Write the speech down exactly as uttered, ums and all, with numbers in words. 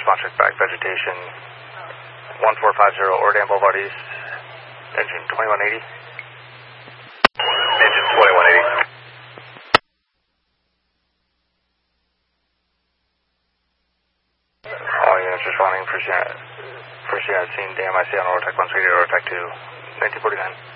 response check back, vegetation, one four five zero, Ordan Boulevard East, engine twenty-one eighty. Engine twenty-one eighty. All units responding, first unit, first unit scene, D M I C on Ortec one three, Ortec two, nineteen forty-nine.